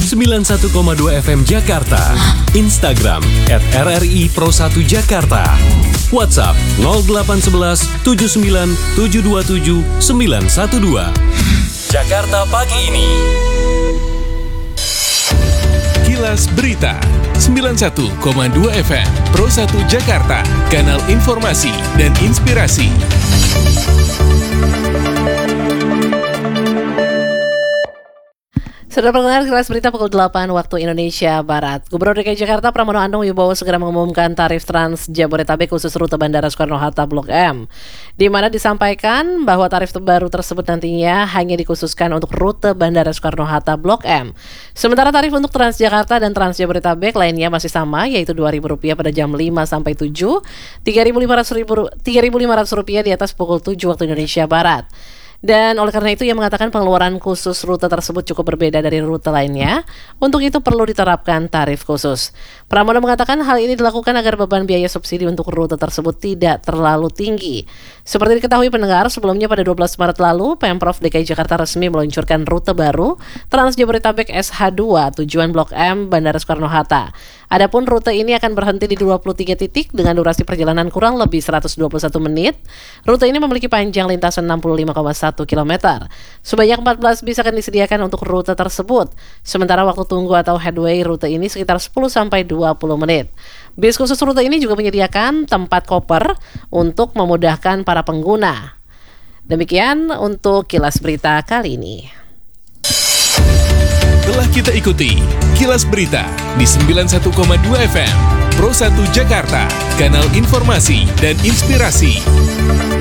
91,2 FM Jakarta. Instagram @RRI Pro 1 Jakarta. WhatsApp 0811 79 727 912. Jakarta pagi ini. Kilas Berita 91,2 FM Pro 1 Jakarta, kanal informasi dan inspirasi. Sudah pendengar Kilas Berita pukul 8 waktu Indonesia Barat. Gubernur DKI Jakarta Pramono Anung Wibowo segera mengumumkan tarif Trans Jabodetabek khusus rute Bandara Soekarno-Hatta Blok M, di mana disampaikan bahwa tarif terbaru tersebut nantinya hanya dikhususkan untuk rute Bandara Soekarno-Hatta Blok M. Sementara tarif untuk Transjakarta dan Trans Jabodetabek lainnya masih sama, yaitu Rp2.000 pada jam 5 sampai 7, Rp3.500 di atas pukul 7 waktu Indonesia Barat. Dan oleh karena itu ia mengatakan pengeluaran khusus rute tersebut cukup berbeda dari rute lainnya. Untuk itu perlu diterapkan tarif khusus. Pramono mengatakan hal ini dilakukan agar beban biaya subsidi untuk rute tersebut tidak terlalu tinggi. Seperti diketahui pendengar, sebelumnya pada 12 Maret lalu, Pemprov DKI Jakarta resmi meluncurkan rute baru Trans Jabodetabek SH2 tujuan Blok M Bandara Soekarno-Hatta. Adapun rute ini akan berhenti di 23 titik dengan durasi perjalanan kurang lebih 121 menit. Rute ini memiliki panjang lintasan 65,1 km. Sebanyak 14 bis akan disediakan untuk rute tersebut. Sementara waktu tunggu atau headway rute ini sekitar 10-20 menit. Bis khusus rute ini juga menyediakan tempat koper untuk memudahkan para pengguna. Demikian untuk Kilas Berita kali ini. Telah kita ikuti Kilas Berita di 91,2 FM Pro 1 Jakarta, kanal informasi dan inspirasi.